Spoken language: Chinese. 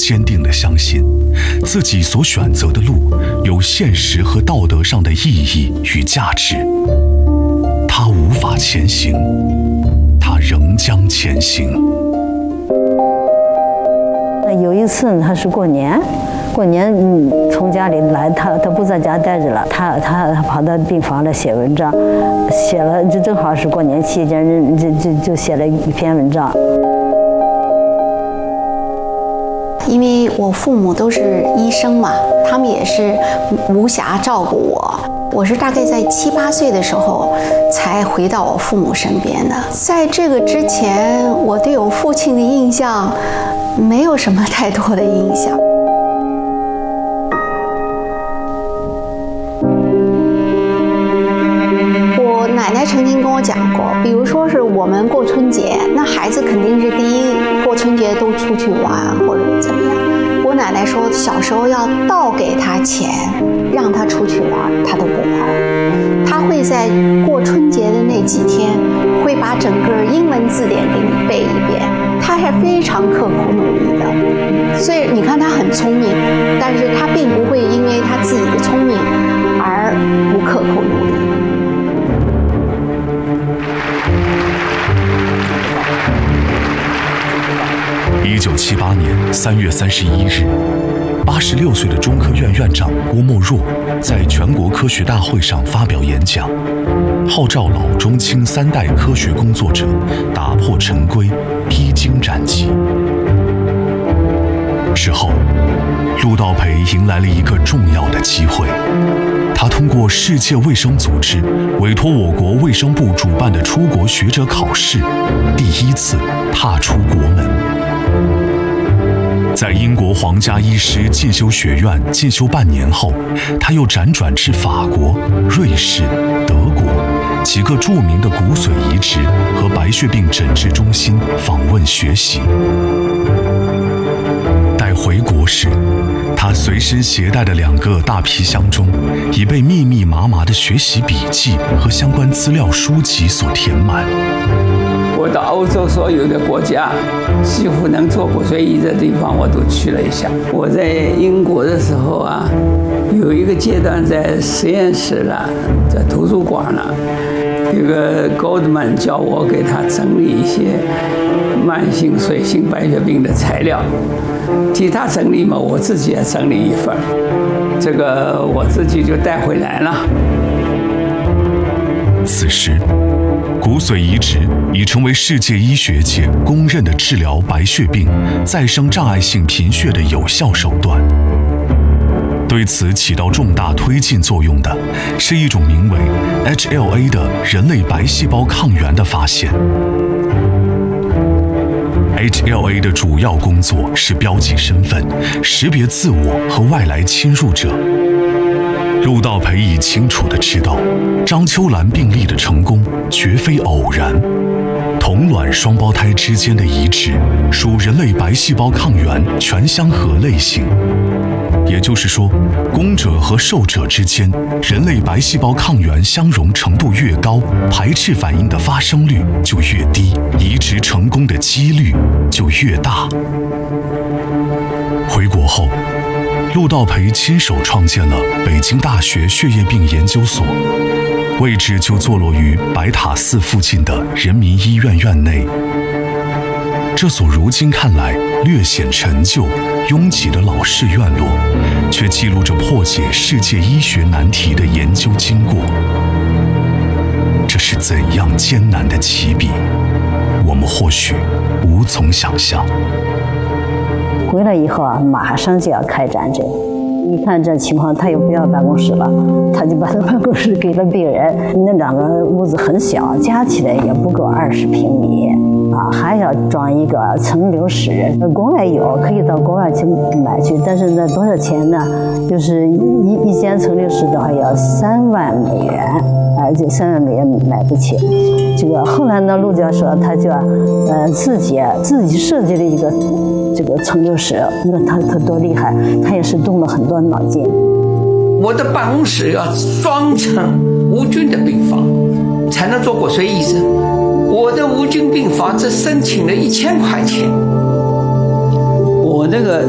坚定地相信，自己所选择的路有现实和道德上的意义与价值。他无法前行，他仍将前行。 有一次他是过年从家里来，他不在家待着了，他跑到病房来写文章，写了就正好是过年期间，就写了一篇文章。 因为我父母都是医生嘛，他们也是无暇照顾我。我是大概在7、8岁的时候才回到我父母身边的。在这个之前，我对我父亲的印象没有什么太多的印象。我奶奶曾经跟我讲过，比如说是我们过春节，那孩子肯定是第一过春节都出去玩或者怎么样。我奶奶说，小时候要倒给他钱，让他出去玩，他都不玩。他会在过春节的那几天，会把整个英文字典给你背一遍。他是非常刻苦努力的，所以你看他很聪明，但是他并不会因为他自己的聪明而不刻苦努力。 1978年3月31日，86岁的中科院院长郭沫若在全国科学大会上发表演讲，号召老中青3代科学工作者打破陈规，披荆斩棘。之后，陆道培迎来了一个重要的机会，他通过世界卫生组织委托我国卫生部主办的出国学者考试，第一次踏出国门。在英国皇家医师进修学院进修半年后，他又辗转至法国、瑞士、德国几个著名的骨髓移植和白血病诊治中心访问学习。待回国时，他随身携带的2个大皮箱中已被密密麻麻的学习笔记和相关资料书籍所填满。 我到欧洲所有的国家，几乎能做骨髓移植的地方我都去了一下。我在英国的时候啊，有一个阶段在实验室了，在图书馆了，有个 Goldman 叫我给他整理一些慢性水性白血病的材料，替他整理嘛，我自己也整理一份，这个我自己就带回来了。 此时，骨髓移植已成为世界医学界公认的治疗白血病、再生障碍性贫血的有效手段。对此起到重大推进作用的，是一种名为 HLA 的人类白细胞抗原的发现。HLA 的主要工作是标记身份、识别自我和外来侵入者。陆道培已清楚地知道，张秋兰病例的成功绝非偶然。同卵双胞胎之间的移植属人类白细胞抗原全相合类型，也就是说，攻者和受者之间人类白细胞抗原相容程度越高，排斥反应的发生率就越低，移植成功的几率就越大。回国后，陆道培亲手创建了北京大学血液病研究所，位置就坐落于白塔寺附近的人民医院院内。这所如今看来略显陈旧、拥挤的老式院落，却记录着破解世界医学难题的研究经过。这是怎样艰难的起笔，我们或许无从想象。 回来以后啊，马上就要开展这个。一看这情况，他又不要办公室了，他就把他办公室给了病人。那2个屋子很小，加起来也不够20平米啊，还要装一个存留室。国外有，可以到国外去买去，但是那多少钱呢？就是一间存留室的话要3万美元，这3万美元买不起。这个后来呢，陆教授他就自己设计了一个这个存留室，你看他多厉害，他也是动了很多脑筋。 我的办公室要装成无菌的病房，才能做骨髓移植。我的无菌病房只申请了1000块钱。 我那个